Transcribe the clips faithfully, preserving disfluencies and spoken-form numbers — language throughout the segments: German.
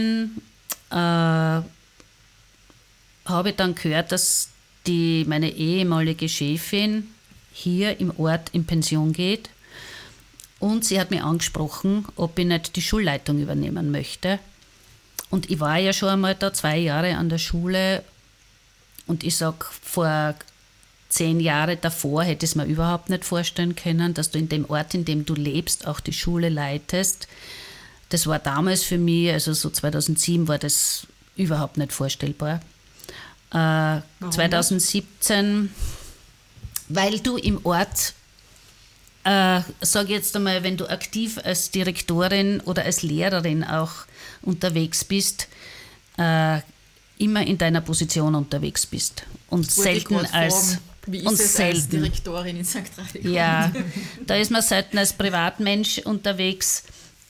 äh, habe ich dann gehört, dass die, meine ehemalige Chefin hier im Ort in Pension geht. Und sie hat mich angesprochen, ob ich nicht die Schulleitung übernehmen möchte. Und ich war ja schon einmal da zwei Jahre an der Schule. Und ich sage, vor zehn Jahren davor hätte ich es mir überhaupt nicht vorstellen können, dass du in dem Ort, in dem du lebst, auch die Schule leitest. Das war damals für mich, also so zweitausendsieben, war das überhaupt nicht vorstellbar. Äh, zweitausendsiebzehn, nicht? Weil du im Ort, äh, sage ich jetzt einmal, wenn du aktiv als Direktorin oder als Lehrerin auch unterwegs bist, äh, immer in deiner Position unterwegs bist. Und selten als... Wie ist und es selten. als Direktorin in Sankt Radekund? Ja, da ist man selten als Privatmensch unterwegs,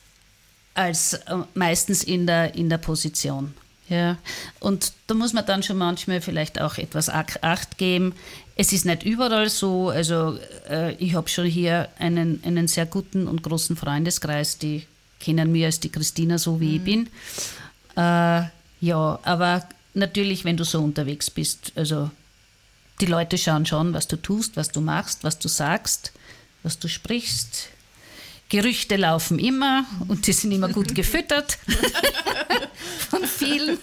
als äh, meistens in der, in der Position. Ja. Und da muss man dann schon manchmal vielleicht auch etwas Acht geben. Es ist nicht überall so, also äh, ich habe schon hier einen, einen sehr guten und großen Freundeskreis, die kennen mich als die Christina so, wie mhm. ich bin. Äh, ja, aber natürlich, wenn du so unterwegs bist, also die Leute schauen schon, was du tust, was du machst, was du sagst, was du sprichst. Gerüchte laufen immer und die sind immer gut gefüttert von vielen.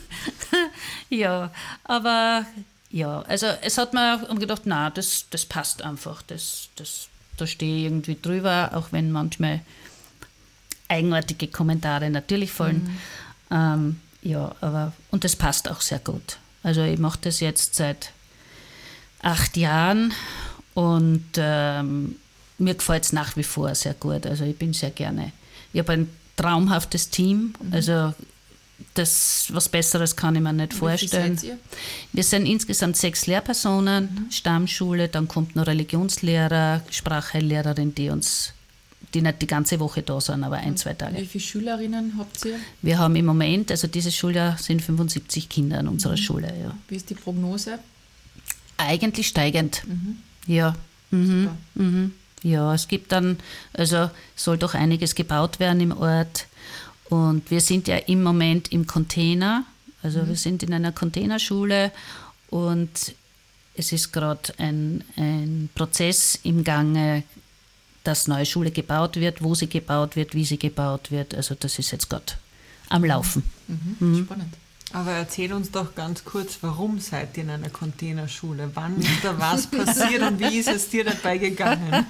Ja, aber ja, also es hat mir gedacht, na, das, das passt einfach, das, das, da stehe ich irgendwie drüber, auch wenn manchmal eigenartige Kommentare natürlich fallen. Mhm. Ähm, ja, aber und das passt auch sehr gut. Also ich mache das jetzt seit acht Jahren und ähm, mir gefällt es nach wie vor sehr gut. Also ich bin sehr gerne. Ich habe ein traumhaftes Team. Mhm. Also das, was Besseres kann ich mir nicht Wie vorstellen. Seid ihr? Wir sind insgesamt sechs Lehrpersonen, mhm. Stammschule, dann kommt noch Religionslehrer, Sprachheillehrerin, die uns, die nicht die ganze Woche da sind, aber ein, zwei Tage. Wie viele Schülerinnen habt ihr? Wir haben im Moment, also dieses Schuljahr sind fünfundsiebzig Kinder in unserer mhm. Schule. Ja. Wie ist die Prognose? Eigentlich steigend, mhm. ja. Mhm. Mhm. Ja, es gibt dann, also soll doch einiges gebaut werden im Ort und wir sind ja im Moment im Container, also mhm. wir sind in einer Containerschule und es ist gerade ein, ein Prozess im Gange, dass neue Schule gebaut wird, wo sie gebaut wird, wie sie gebaut wird, also das ist jetzt gerade am Laufen. Mhm. Mhm. Spannend. Aber erzähl uns doch ganz kurz, warum seid ihr in einer Containerschule? Wann ist da was passiert und wie ist es dir dabei gegangen?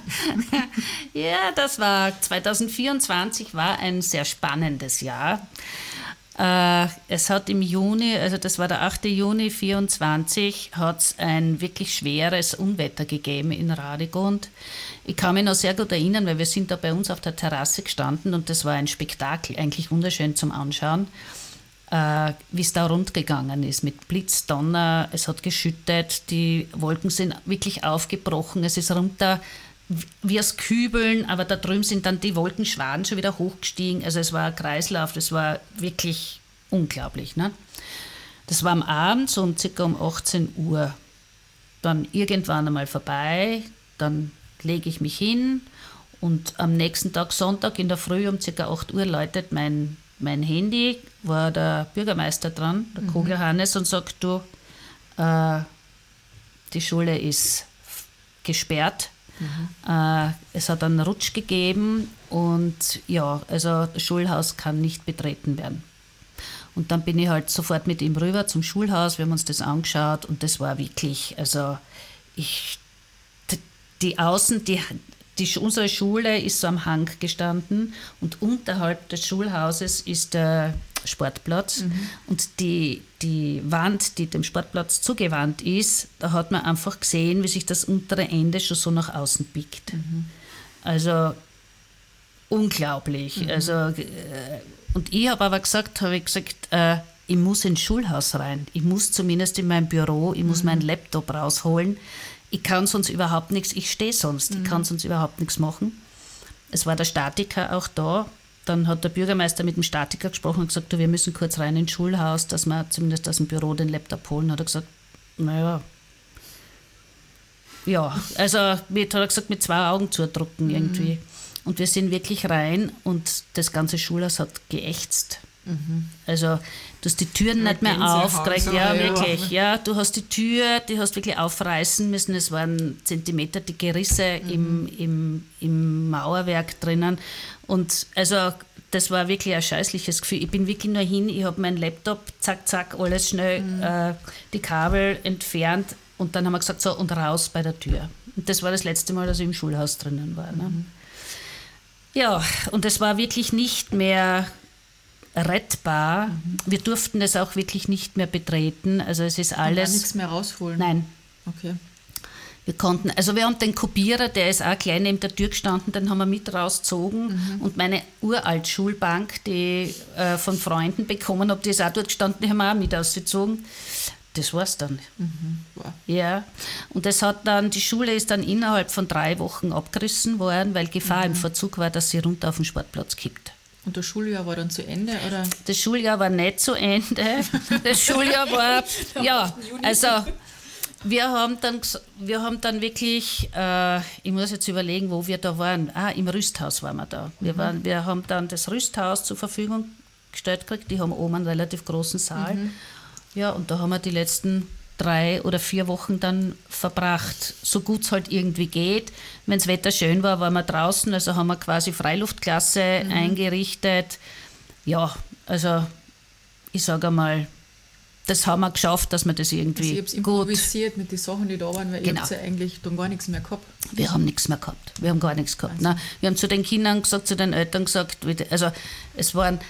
Ja, das war zweitausendvierundzwanzig, war ein sehr spannendes Jahr. Äh, es hat im Juni, also das war der achte Juni vierundzwanzig, hat es ein wirklich schweres Unwetter gegeben in Radekund. Ich kann mich noch sehr gut erinnern, weil wir sind da bei uns auf der Terrasse gestanden und das war ein Spektakel, eigentlich wunderschön zum Anschauen. Äh, wie es da rund gegangen ist mit Blitz, Donner, es hat geschüttet, die Wolken sind wirklich aufgebrochen, es ist runter wie aus Kübeln, aber da drüben sind dann die Wolkenschwaden schon wieder hochgestiegen, also es war ein Kreislauf, das war wirklich unglaublich. Ne? Das war am Abend, so um circa um achtzehn Uhr, dann irgendwann einmal vorbei, dann lege ich mich hin und am nächsten Tag, Sonntag in der Früh um circa acht Uhr läutet mein Mein Handy, war der Bürgermeister dran, der mhm. Kogler Hannes, und sagt, du, äh, die Schule ist gesperrt. Mhm. Äh, es hat einen Rutsch gegeben und ja, also das Schulhaus kann nicht betreten werden. Und dann bin ich halt sofort mit ihm rüber zum Schulhaus, wir haben uns das angeschaut und das war wirklich, also ich, die Außen, die Die, unsere Schule ist so am Hang gestanden und unterhalb des Schulhauses ist der Sportplatz mhm. und die, die Wand, die dem Sportplatz zugewandt ist, da hat man einfach gesehen, wie sich das untere Ende schon so nach außen biegt. Mhm. Also unglaublich. Mhm. Also, äh, und ich habe aber gesagt, habe ich gesagt, äh, ich muss ins Schulhaus rein, ich muss zumindest in mein Büro, ich muss mhm. meinen Laptop rausholen. Ich kann sonst überhaupt nichts, ich stehe sonst, mhm. ich kann sonst überhaupt nichts machen. Es war der Statiker auch da. Dann hat der Bürgermeister mit dem Statiker gesprochen und gesagt, du, wir müssen kurz rein ins Schulhaus, dass wir zumindest aus dem Büro den Laptop holen. Hat er gesagt, naja, ja, also mit, hat er gesagt, mit zwei Augen zudrucken irgendwie. Mhm. Und wir sind wirklich rein und das ganze Schulhaus hat geächtzt. Also du hast die Türen Ja, nicht mehr Gänsehaut, aufgeregt. so, Ja, ja. wirklich. Ja, du hast die Tür, die hast wirklich aufreißen müssen. Es waren Zentimeter dicke Risse im, im, im Mauerwerk drinnen. Und also das war wirklich ein scheußliches Gefühl. Ich bin wirklich nur hin, ich habe meinen Laptop, zack, zack, alles schnell, äh, die Kabel entfernt und dann haben wir gesagt, so, und raus bei der Tür. Und das war das letzte Mal, dass ich im Schulhaus drinnen war. Ne? Ja, und es war wirklich nicht mehr rettbar. Wir durften das auch wirklich nicht mehr betreten. Also es ist Kann alles... nichts mehr rausholen. Nein, Okay. wir konnten, also wir haben den Kopierer, der ist auch klein neben der Tür gestanden, den haben wir mit rausgezogen und meine uralt Schulbank, die ich äh, von Freunden bekommen habe, die ist auch dort gestanden, die haben wir auch mit ausgezogen. Das war's dann. Wow. Ja, und das hat dann, die Schule ist dann innerhalb von drei Wochen abgerissen worden, weil Gefahr im Verzug war, dass sie runter auf den Sportplatz kippt. Und das Schuljahr war dann zu Ende, oder? Das Schuljahr war nicht zu Ende. Das Schuljahr war, ja, also wir haben dann, ges- wir haben dann wirklich, äh, ich muss jetzt überlegen, wo wir da waren. Ah, im Rüsthaus waren wir da. Wir, waren, wir haben dann das Rüsthaus zur Verfügung gestellt gekriegt. Die haben oben einen relativ großen Saal. Ja, und da haben wir die letzten drei oder vier Wochen dann verbracht, so gut es halt irgendwie geht. Wenn das Wetter schön war, waren wir draußen, also haben wir quasi Freiluftklasse eingerichtet. Ja, also ich sage einmal, das haben wir geschafft, dass wir das Also irgendwie ich habe es gut... improvisiert mit den Sachen, die da waren, weil Genau. ich habe ja eigentlich dann gar nichts mehr gehabt. Wir haben nichts mehr gehabt. Wir haben gar nichts gehabt. Nein, wir haben zu den Kindern gesagt, zu den Eltern gesagt, wie die- also es waren...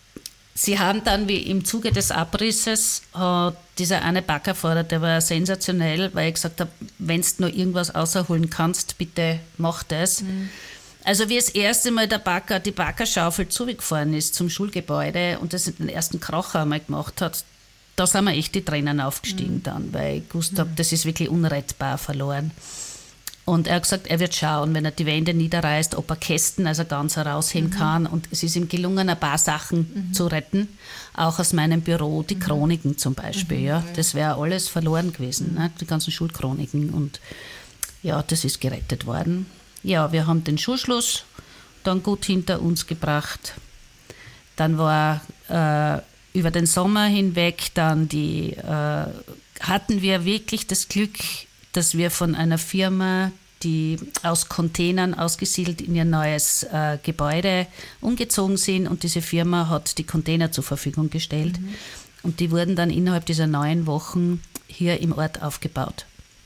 Sie haben dann, wie im Zuge des Abrisses, hat dieser eine Baggerfahrer, der war sensationell, weil ich gesagt habe, wenn du noch irgendwas rausholen kannst, bitte mach das. Also wie das erste Mal der Bagger, die Baggerschaufel zugefahren ist zum Schulgebäude und das den ersten Kracher einmal gemacht hat, da sind mir echt die Tränen aufgestiegen dann, weil ich gewusst habe, das ist wirklich unrettbar verloren. Und er hat gesagt, er wird schauen, wenn er die Wände niederreißt, ob er Kästen, also ganz herausheben kann. Und es ist ihm gelungen, ein paar Sachen zu retten, auch aus meinem Büro, die Chroniken zum Beispiel. Ja. Das wäre alles verloren gewesen, ne? Die ganzen Schulchroniken. Und ja, das ist gerettet worden. Ja, wir haben den Schulschluss dann gut hinter uns gebracht. Dann war äh, über den Sommer hinweg dann die, äh, hatten wir wirklich das Glück, dass wir von einer Firma, die aus Containern ausgesiedelt in ihr neues äh, Gebäude umgezogen sind und diese Firma hat die Container zur Verfügung gestellt und die wurden dann innerhalb dieser neun Wochen hier im Ort aufgebaut.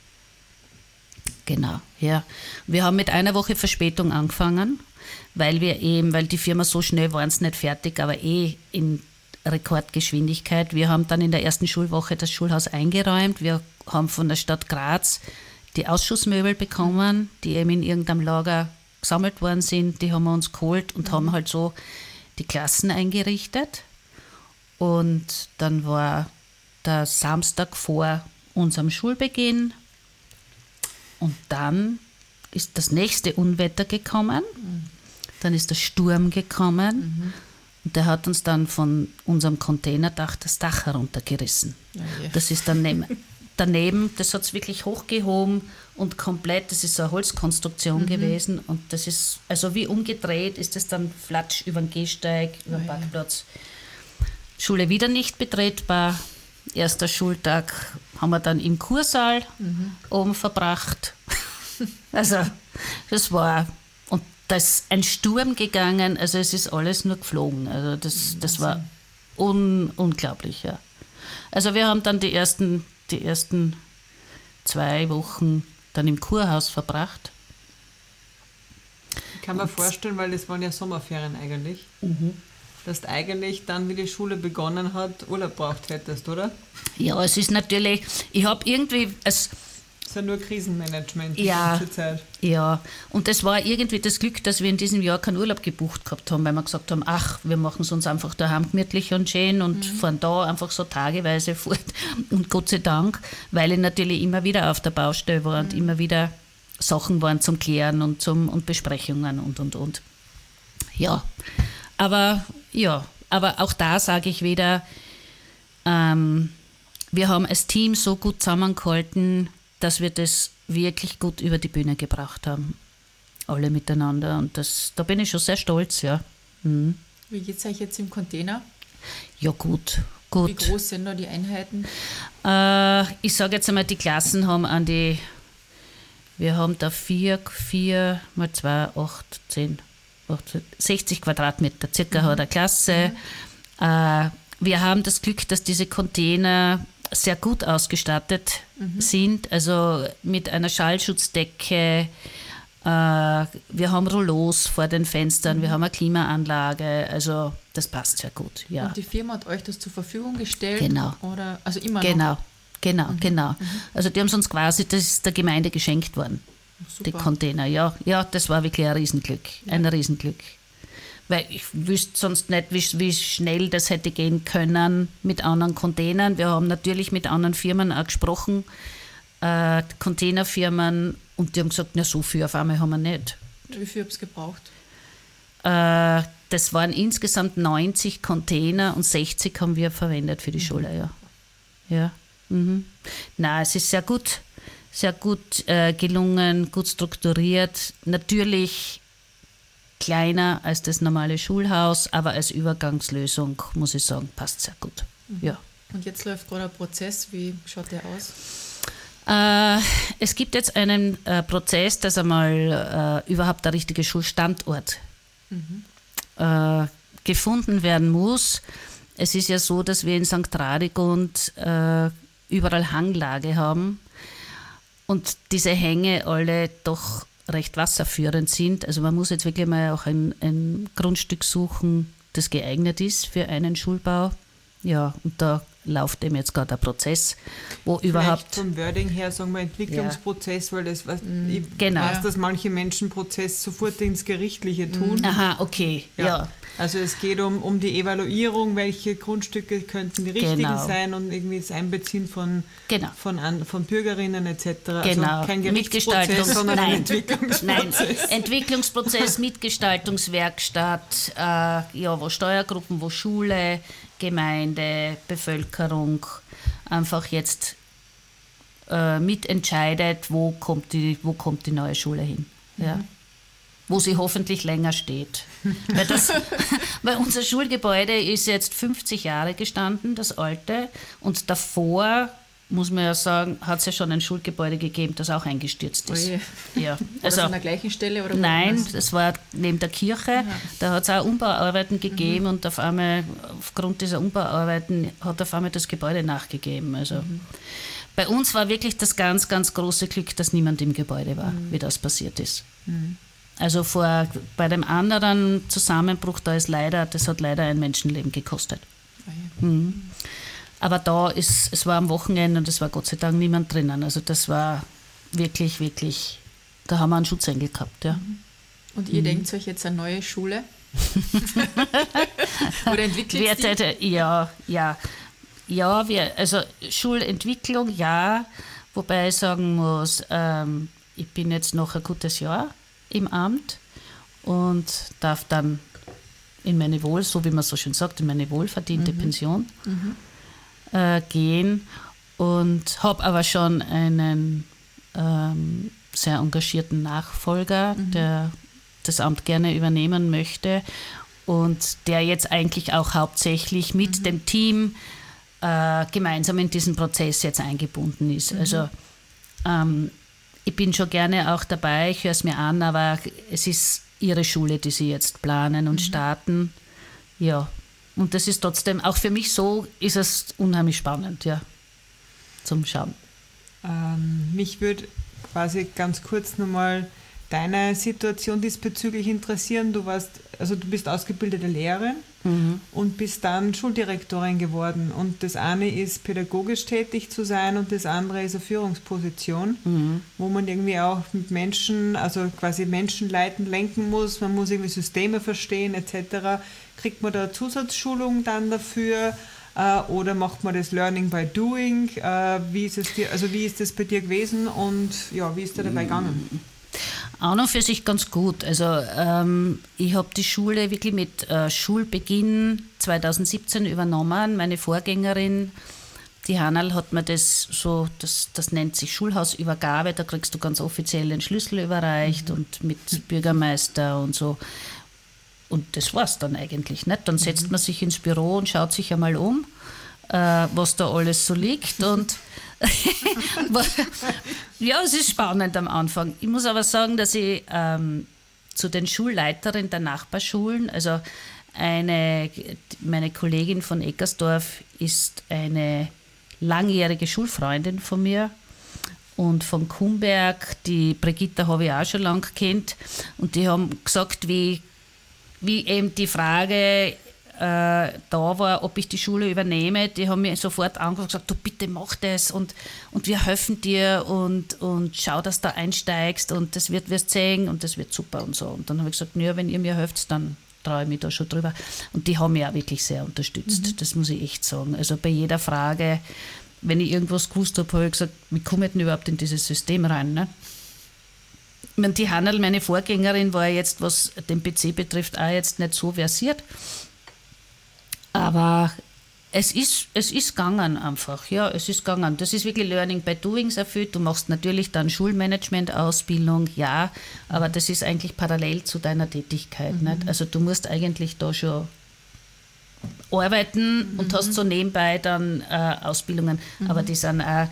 Genau, ja. Wir haben mit einer Woche Verspätung angefangen, weil wir eben, weil die Firma so schnell waren es nicht fertig, aber eh in Rekordgeschwindigkeit. Wir haben dann in der ersten Schulwoche das Schulhaus eingeräumt. Wir haben von der Stadt Graz die Ausschussmöbel bekommen, die eben in irgendeinem Lager gesammelt worden sind. Die haben wir uns geholt und haben halt so die Klassen eingerichtet. Und dann war der Samstag vor unserem Schulbeginn. Und dann ist das nächste Unwetter gekommen. Dann ist der Sturm gekommen. Und der hat uns dann von unserem Containerdach das Dach heruntergerissen. Ja, je. Das ist dann neben, daneben, das hat es wirklich hochgehoben und komplett, das ist so eine Holzkonstruktion gewesen und das ist, also wie umgedreht, ist das dann flatsch über den Gehsteig, über den Ja, ja. Parkplatz. Schule wieder nicht betretbar. Erster Schultag haben wir dann im Kursaal oben verbracht. Also das war... Und da ist ein Sturm gegangen, also es ist alles nur geflogen. Also das, das war un, unglaublich, ja. Also wir haben dann die ersten, die ersten zwei Wochen dann im Kurhaus verbracht. Ich kann mir vorstellen, weil das waren ja Sommerferien eigentlich, dass du eigentlich dann, wie die Schule begonnen hat, Urlaub braucht hättest, oder? Ja, es ist natürlich, ich habe irgendwie, es, Das ist ja nur Krisenmanagement die Ja. ganze Zeit. ja, und es war irgendwie das Glück, dass wir in diesem Jahr keinen Urlaub gebucht gehabt haben, weil wir gesagt haben, ach, wir machen es uns einfach daheim gemütlich und schön und fahren da einfach so tageweise fort. Und Gott sei Dank, weil ich natürlich immer wieder auf der Baustelle war und immer wieder Sachen waren zum Klären und, zum, und Besprechungen und, und, und. Ja, aber, ja, aber auch da sage ich wieder, ähm, wir haben als Team so gut zusammengehalten, dass wir das wirklich gut über die Bühne gebracht haben. Alle miteinander. Und das, da bin ich schon sehr stolz, ja. Mhm. Wie geht es euch jetzt im Container? Ja, gut, Wie gut. groß sind da die Einheiten? Äh, ich sage jetzt einmal, die Klassen haben an die, wir haben da vier, vier mal zwei, acht, zehn, acht, sechzig Quadratmeter circa hat eine Klasse. Äh, wir haben das Glück, dass diese Container sehr gut ausgestattet sind, also mit einer Schallschutzdecke. Äh, wir haben Rollos vor den Fenstern, wir haben eine Klimaanlage, also das passt sehr gut, ja. Und die Firma hat euch das zur Verfügung gestellt? Genau. Oder, also immer noch? Genau, genau, genau. Also die haben es uns quasi, das ist der Gemeinde geschenkt worden, Super. die Container. Ja, ja, das war wirklich ein Riesenglück, ein Riesenglück. Weil ich wüsste sonst nicht, wie, wie schnell das hätte gehen können mit anderen Containern. Wir haben natürlich mit anderen Firmen auch gesprochen, äh, Containerfirmen, und die haben gesagt, na, so viel auf einmal haben wir nicht. Wie viel habt ihr gebraucht? Äh, das waren insgesamt neunzig Container und sechzig haben wir verwendet für die Schule, ja. Ja. Mhm. Na, es ist sehr gut, sehr gut äh, gelungen, gut strukturiert. Natürlich kleiner als das normale Schulhaus, aber als Übergangslösung, muss ich sagen, passt sehr gut. Ja. Und jetzt läuft gerade ein Prozess. Wie schaut der aus? Äh, es gibt jetzt einen äh, Prozess, dass einmal äh, überhaupt der richtige Schulstandort äh, gefunden werden muss. Es ist ja so, dass wir in Sankt Radegund äh, überall Hanglage haben und diese Hänge alle doch recht wasserführend sind. Also man muss jetzt wirklich mal auch ein, ein Grundstück suchen, das geeignet ist für einen Schulbau. Ja, und da läuft eben jetzt gerade der Prozess, wo Vielleicht überhaupt... vom Wording her sagen wir Entwicklungsprozess, weil das, was, ich Genau. weiß, dass manche Menschen Prozess sofort ins Gerichtliche tun. Aha, okay, ja. Also es geht um, um die Evaluierung, welche Grundstücke könnten die richtigen Genau. sein und irgendwie das Einbeziehen von, Genau. von, an, von Bürgerinnen et cetera. Genau, Also kein Gerichtsprozess, Mitgestaltungs- sondern ein Nein. Entwicklungsprozess. Nein, Entwicklungsprozess, Mitgestaltungswerkstatt, äh, ja, wo Steuergruppen, wo Schule, Gemeinde, Bevölkerung einfach jetzt äh, mitentscheidet, wo kommt, die, wo kommt die neue Schule hin. Ja. Wo sie hoffentlich länger steht. Weil, das, weil unser Schulgebäude ist jetzt fünfzig Jahre gestanden, das alte, und davor, muss man ja sagen, hat es ja schon ein Schulgebäude gegeben, das auch eingestürzt ist. Oje. Ja. War das Also, an der gleichen Stelle? Oder nein, woanders? das war neben der Kirche. Da hat es auch Umbauarbeiten gegeben und auf einmal, aufgrund dieser Umbauarbeiten, hat auf einmal das Gebäude nachgegeben. Also bei uns war wirklich das ganz, ganz große Glück, dass niemand im Gebäude war, wie das passiert ist. Also vor, bei dem anderen Zusammenbruch, da ist leider, das hat leider ein Menschenleben gekostet. Oje. Aber da ist, es war am Wochenende und es war Gott sei Dank niemand drinnen. Also das war wirklich, wirklich, da haben wir einen Schutzengel gehabt, ja. Und ihr denkt euch jetzt eine neue Schule? Oder entwickelt Wir die? täte- Ja, ja. Ja, wir, also Schulentwicklung, ja. Wobei ich sagen muss, ähm, ich bin jetzt noch ein gutes Jahr im Amt und darf dann in meine Wohl, so wie man so schön sagt, in meine wohlverdiente Pension äh, gehen und habe aber schon einen ähm, sehr engagierten Nachfolger, der das Amt gerne übernehmen möchte und der jetzt eigentlich auch hauptsächlich mit dem Team äh, gemeinsam in diesen Prozess jetzt eingebunden ist. Also ähm, ich bin schon gerne auch dabei, ich höre es mir an, aber es ist ihre Schule, die sie jetzt planen und starten. Ja, und das ist trotzdem, auch für mich so, ist es unheimlich spannend, ja, zum Schauen. Ähm, mich würde quasi ganz kurz nochmal deine Situation diesbezüglich interessieren. Du warst, also du bist ausgebildete Lehrerin und bist dann Schuldirektorin geworden. Und das eine ist, pädagogisch tätig zu sein und das andere ist eine Führungsposition, wo man irgendwie auch mit Menschen, also quasi Menschen leiten, lenken muss. Man muss irgendwie Systeme verstehen et cetera. Kriegt man da Zusatzschulung dann dafür? Äh, oder macht man das Learning by Doing? Äh, wie ist es dir, also wie ist das bei dir gewesen und ja, wie ist dir dabei gegangen? Auch noch für sich ganz gut. Also ähm, ich habe die Schule wirklich mit äh, Schulbeginn zweitausendsiebzehn übernommen. Meine Vorgängerin, die Hannal, hat mir das so, das, das nennt sich Schulhausübergabe, da kriegst du ganz offiziell den Schlüssel überreicht und mit Bürgermeister und so. und das war es dann eigentlich. Nicht? Dann setzt man sich ins Büro und schaut sich einmal um, äh, was da alles so liegt. Und ja, es ist spannend am Anfang. Ich muss aber sagen, dass ich ähm, zu den Schulleiterinnen der Nachbarschulen, also eine, meine Kollegin von Eckersdorf ist eine langjährige Schulfreundin von mir, und von Kumberg, die Brigitta habe ich auch schon lange kennt, und die haben gesagt, wie, wie eben die Frage äh, da war, ob ich die Schule übernehme, die haben mir sofort angerufen und gesagt, du bitte mach das und, und wir helfen dir und, und schau, dass du da einsteigst und das wird, wirst sehen und das wird super und so. Und dann habe ich gesagt, ja, wenn ihr mir helft, dann traue ich mich da schon drüber. Und die haben mich auch wirklich sehr unterstützt, mhm. das muss ich echt sagen. Also bei jeder Frage, wenn ich irgendwas gewusst habe, habe ich gesagt, wie komme ich denn überhaupt in dieses System rein? Ne? Ich meine, die Hannel, meine Vorgängerin, war jetzt, was den P C betrifft, auch jetzt nicht so versiert. Aber es ist, es ist gegangen einfach. Ja, es ist gegangen. Das ist wirklich Learning by Doing erfüllt. Du machst natürlich dann Schulmanagement-Ausbildung, ja, aber das ist eigentlich parallel zu deiner Tätigkeit. Mhm. Nicht? Also du musst eigentlich da schon arbeiten mhm. und hast so nebenbei dann äh, Ausbildungen, mhm. aber die sind auch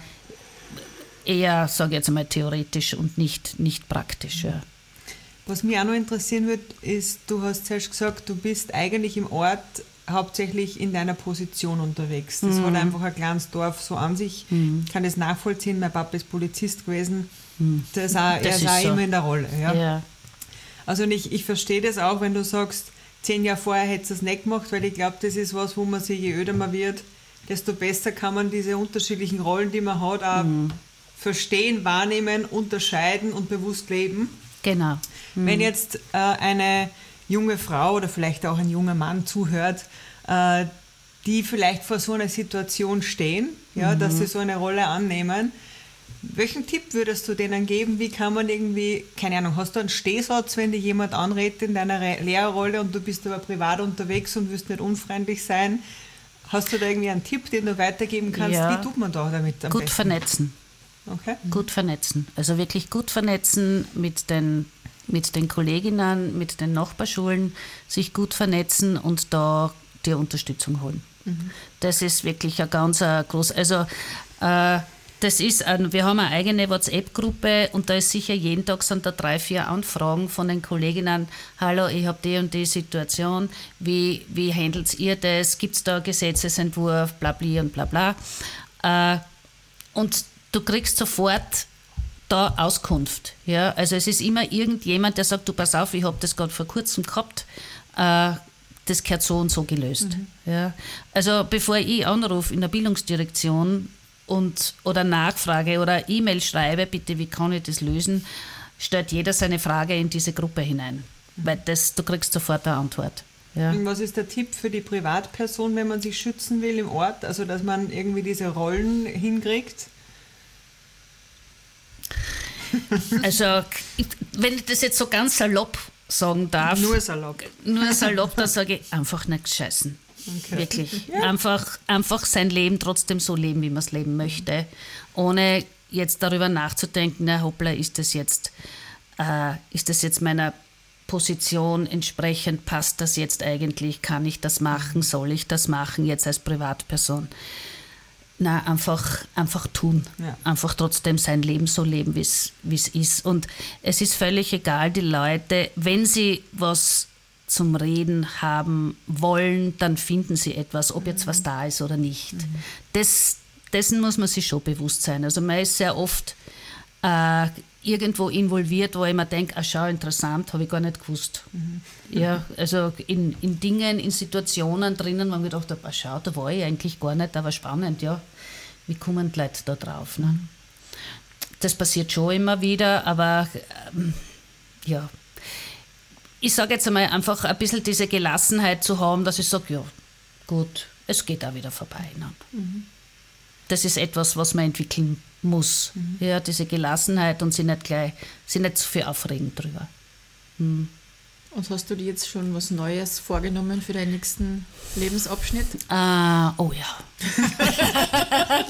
eher, sage ich jetzt einmal, theoretisch und nicht, nicht praktisch. Ja. Was mich auch noch interessieren würde, ist, du hast zuerst gesagt, du bist eigentlich im Ort hauptsächlich in deiner Position unterwegs. Das mhm. war einfach ein kleines Dorf so an sich. Mhm. Ich kann das nachvollziehen, mein Papa ist Polizist gewesen, mhm. das ist auch, das er ist auch so. Immer in der Rolle. Ja. Ja. Also und ich, ich verstehe das auch, wenn du sagst, zehn Jahre vorher hättest du es nicht gemacht, weil ich glaube, das ist was, wo man sich, je öder man wird, desto besser kann man diese unterschiedlichen Rollen, die man hat, auch mhm. verstehen, wahrnehmen, unterscheiden und bewusst leben. Genau. Mhm. Wenn jetzt äh, eine junge Frau oder vielleicht auch ein junger Mann zuhört, äh, die vielleicht vor so einer Situation stehen, ja, mhm. dass sie so eine Rolle annehmen, welchen Tipp würdest du denen geben? Wie kann man irgendwie, keine Ahnung, hast du einen Stehsatz, wenn dir jemand anredet in deiner Re- Lehrerrolle und du bist aber privat unterwegs und willst nicht unfreundlich sein? Hast du da irgendwie einen Tipp, den du weitergeben kannst? Ja. Wie tut man da damit am Gut besten? vernetzen. Okay. Gut vernetzen. Also wirklich gut vernetzen mit den, mit den Kolleginnen, mit den Nachbarschulen, sich gut vernetzen und da die Unterstützung holen. Mhm. Das ist wirklich ein ganz ein groß. Also äh, das ist ein, wir haben eine eigene WhatsApp-Gruppe und da ist sicher jeden Tag sind da drei, vier Anfragen von den Kolleginnen. Hallo, ich habe die und die Situation. Wie, wie handelt ihr das? Gibt es da einen Gesetzesentwurf? Bla, bla und bla bla. Äh, und du kriegst sofort da Auskunft. Ja? Also es ist immer irgendjemand, der sagt, du pass auf, ich habe das gerade vor kurzem gehabt, äh, das gehört so und so gelöst. Mhm. Ja? Also bevor ich anrufe in der Bildungsdirektion und, oder nachfrage oder E-Mail schreibe, bitte, wie kann ich das lösen, stellt jeder seine Frage in diese Gruppe hinein. Mhm. Weil das, du kriegst sofort eine Antwort. Ja. Und was ist der Tipp für die Privatperson, wenn man sich schützen will im Ort? Also dass man irgendwie diese Rollen hinkriegt? Also, wenn ich das jetzt so ganz salopp sagen darf. Nur salopp. Nur salopp, dann sage ich einfach nicht scheißen. Okay. Wirklich. Ja. Einfach, einfach sein Leben trotzdem so leben, wie man es leben möchte. Ohne jetzt darüber nachzudenken, na hoppla, ist das jetzt, äh, ist das jetzt meiner Position entsprechend, passt das jetzt eigentlich, kann ich das machen, soll ich das machen, jetzt als Privatperson? Na, einfach, einfach tun. Ja. Einfach trotzdem sein Leben so leben, wie es ist. Und es ist völlig egal, die Leute, wenn sie was zum Reden haben wollen, dann finden sie etwas, ob jetzt was da ist oder nicht. Mhm. Das, dessen muss man sich schon bewusst sein. Also man ist sehr oft äh, irgendwo involviert, wo ich mir denke, ah schau, interessant, habe ich gar nicht gewusst. Mhm. Ja, also in, in Dingen, in Situationen drinnen, wo man gedacht hat, ah schau, da war ich eigentlich gar nicht, aber spannend, ja. Wie kommen die Leute da drauf? Ne? Das passiert schon immer wieder, aber ähm, ja, ich sage jetzt einmal einfach ein bisschen diese Gelassenheit zu haben, dass ich sage, ja, gut, es geht auch wieder vorbei. Ne? Mhm. Das ist etwas, was man entwickeln muss. Mhm. Ja, diese Gelassenheit und sich nicht gleich, sich nicht zu viel aufregen drüber. Mhm. Und hast du dir jetzt schon was Neues vorgenommen für deinen nächsten Lebensabschnitt? Ah, oh ja.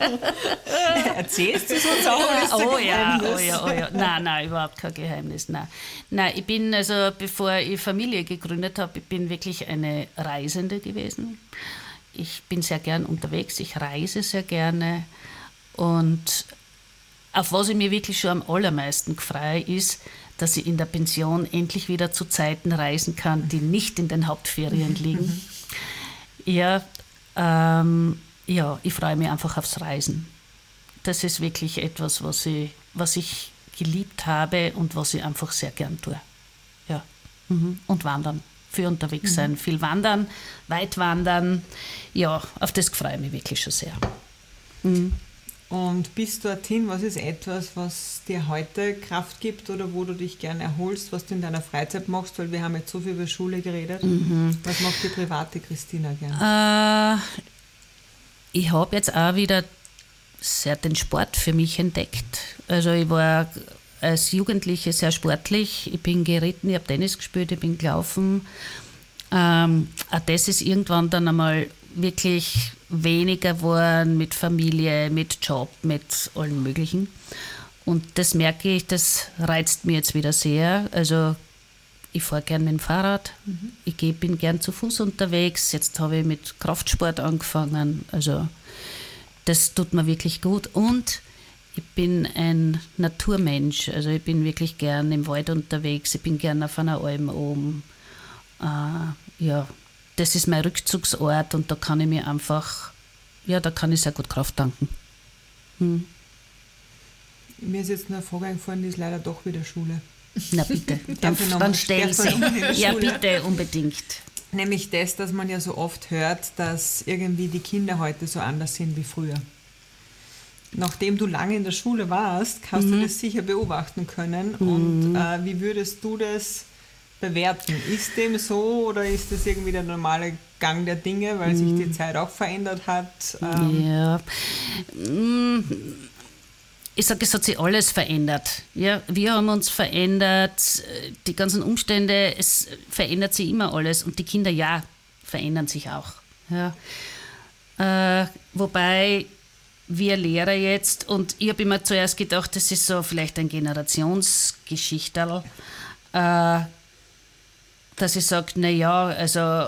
Erzählst du es uns auch? Oder ist das Oh ein ja, Geheimnis? oh ja, oh ja. Nein, nein, überhaupt kein Geheimnis. Nein. Nein, ich bin, also bevor ich Familie gegründet habe, ich bin wirklich eine Reisende gewesen. Ich bin sehr gern unterwegs, ich reise sehr gerne. Und auf was ich mir wirklich schon am allermeisten freue, ist, dass ich in der Pension endlich wieder zu Zeiten reisen kann, die nicht in den Hauptferien liegen. Ja, ähm, ja, ich freue mich einfach aufs Reisen. Das ist wirklich etwas, was ich, was ich geliebt habe und was ich einfach sehr gern tue. Ja. Mhm. Und wandern, viel unterwegs sein, mhm. viel wandern, weit wandern. Ja, auf das freue ich mich wirklich schon sehr. Mhm. Und bis dorthin, was ist etwas, was dir heute Kraft gibt oder wo du dich gerne erholst, was du in deiner Freizeit machst? Weil wir haben jetzt so viel über Schule geredet. Mhm. Was macht die private Christina gerne? Äh, ich habe jetzt auch wieder sehr den Sport für mich entdeckt. Also ich war als Jugendliche sehr sportlich. Ich bin geritten, ich habe Tennis gespielt, ich bin gelaufen. Ähm, auch das ist irgendwann dann einmal wirklich weniger geworden mit Familie, mit Job, mit allen möglichen. Und das merke ich, das reizt mich jetzt wieder sehr. Also ich fahre gern mit dem Fahrrad, mhm. ich geh, bin gern zu Fuß unterwegs. Jetzt habe ich mit Kraftsport angefangen. Also das tut mir wirklich gut. Und ich bin ein Naturmensch. Also ich bin wirklich gern im Wald unterwegs. Ich bin gern auf einer Alm oben. Äh, ja, das ist mein Rückzugsort und da kann ich mir einfach, ja, da kann ich sehr gut Kraft tanken. Hm. Mir ist jetzt nur eine Frage eingefallen, die ist leider doch wieder Schule. Na bitte, dann, dann stell sie. Ja, bitte, unbedingt. Nämlich das, dass man ja so oft hört, dass irgendwie die Kinder heute so anders sind wie früher. Nachdem du lange in der Schule warst, hast mhm. du das sicher beobachten können. Mhm. Und äh, wie würdest du das bewerten? Ist dem so oder ist das irgendwie der normale Gang der Dinge, weil sich die Zeit auch verändert hat? Ähm ja, ich sage, es hat sich alles verändert. Ja, wir haben uns verändert, die ganzen Umstände, es verändert sich immer alles und die Kinder, ja, verändern sich auch. Ja. Äh, wobei wir Lehrer jetzt, und ich habe immer zuerst gedacht, das ist so vielleicht ein Generationsgeschichterl, äh, dass ich sage, naja, also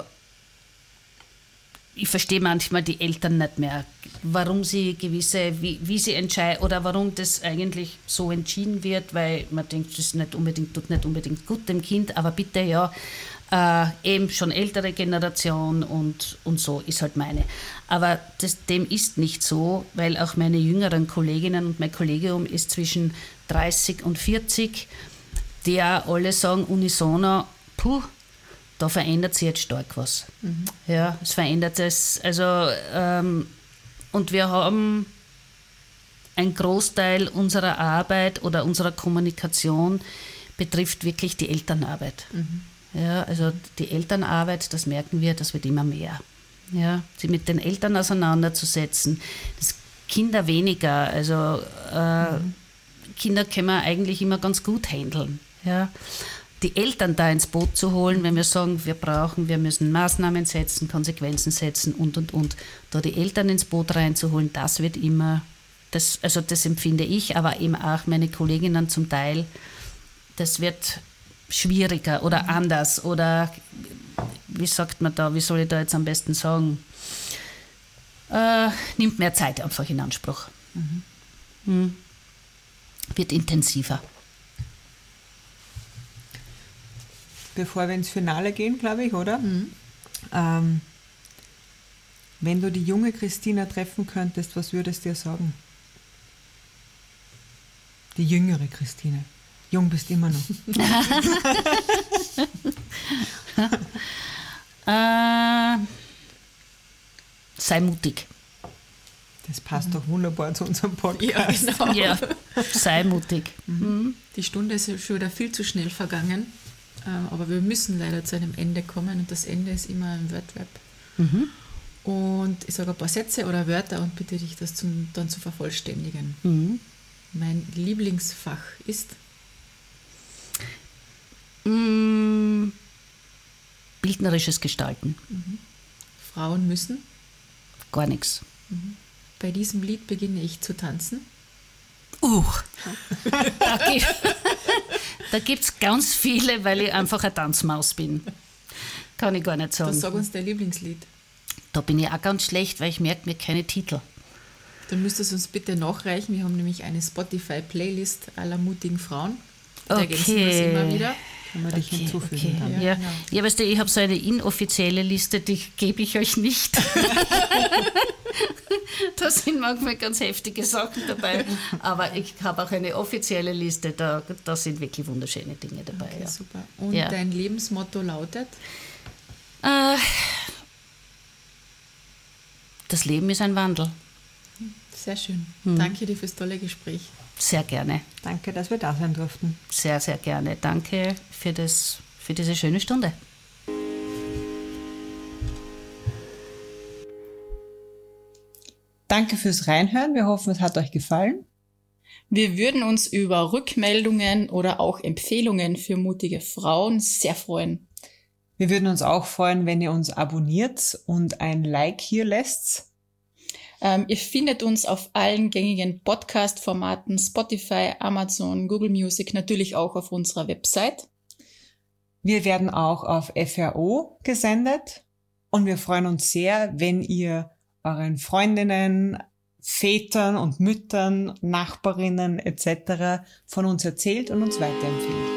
ich verstehe manchmal die Eltern nicht mehr, warum sie gewisse, wie, wie sie entscheiden oder warum das eigentlich so entschieden wird, weil man denkt, das ist nicht unbedingt, tut nicht unbedingt gut dem Kind, aber bitte, ja, äh, eben schon ältere Generation und, und so ist halt meine. Aber das, dem ist nicht so, weil auch meine jüngeren Kolleginnen und mein Kollegium ist zwischen dreißig und vierzig, die auch alle sagen unisono, puh, da verändert sich jetzt stark was. Mhm. Ja, es verändert es. Also, ähm, und wir haben ein Großteil unserer Arbeit oder unserer Kommunikation betrifft wirklich die Elternarbeit. Mhm. Ja, also die Elternarbeit, das merken wir, das wird immer mehr. Ja, sie mit den Eltern auseinanderzusetzen. Das Kinder weniger. Also äh, mhm. Kinder können wir eigentlich immer ganz gut handeln. Ja. Die Eltern da ins Boot zu holen, wenn wir sagen, wir brauchen, wir müssen Maßnahmen setzen, Konsequenzen setzen und, und, und. Da die Eltern ins Boot reinzuholen, das wird immer, das, also das empfinde ich, aber eben auch meine Kolleginnen zum Teil, das wird schwieriger oder anders oder, wie sagt man da, wie soll ich da jetzt am besten sagen, äh, nimmt mehr Zeit einfach in Anspruch. Mhm. Mhm. Wird intensiver. Bevor wir ins Finale gehen, glaube ich, oder? Mhm. Ähm, wenn du die junge Christina treffen könntest, was würdest du ihr sagen? Die jüngere Christina. Jung bist immer noch. äh, sei mutig. Das passt mhm. doch wunderbar zu unserem Podcast. Ja, genau. Ja, sei mutig. Mhm. Die Stunde ist ja schon wieder viel zu schnell vergangen. Aber wir müssen leider zu einem Ende kommen und das Ende ist immer ein Wordrap. Mhm. Und ich sage ein paar Sätze oder Wörter und bitte dich, das zum, dann zu vervollständigen. Mhm. Mein Lieblingsfach ist? Mm, bildnerisches Gestalten. Mhm. Frauen müssen? Gar nichts. Mhm. Bei diesem Lied beginne ich zu tanzen. Uh, da, gi- da gibt es ganz viele, weil ich einfach eine Tanzmaus bin. Kann ich gar nicht sagen. Das sag uns dein Lieblingslied. Da bin ich auch ganz schlecht, weil ich merke mir keine Titel. Dann müsstest du uns bitte nachreichen. Wir haben nämlich eine Spotify-Playlist aller mutigen Frauen. Da ergänzen wir es immer wieder. Kann man dich Okay, hinzufügen. okay. Dann. Ja, genau. ja, weißt du, ich habe so eine inoffizielle Liste, die gebe ich euch nicht. Da sind manchmal ganz heftige Sachen dabei, aber ich habe auch eine offizielle Liste, da, da sind wirklich wunderschöne Dinge dabei. Okay, Ja. super. Und Ja. dein Lebensmotto lautet? Äh, das Leben ist ein Wandel. Sehr schön. Hm. Danke dir fürs tolle Gespräch. Sehr gerne, Danke, dass wir da sein durften. sehr, sehr gerne. Danke für, das, für diese schöne Stunde. Danke fürs Reinhören. Wir hoffen, es hat euch gefallen. Wir würden uns über Rückmeldungen oder auch Empfehlungen für mutige Frauen sehr freuen. Wir würden uns auch freuen, wenn ihr uns abonniert und ein Like hier lässt. Ähm, ihr findet uns auf allen gängigen Podcast-Formaten, Spotify, Amazon, Google Music, natürlich auch auf unserer Website. Wir werden auch auf F R O gesendet und wir freuen uns sehr, wenn ihr euren Freundinnen, Vätern und Müttern, Nachbarinnen et cetera von uns erzählt und uns weiterempfehlt.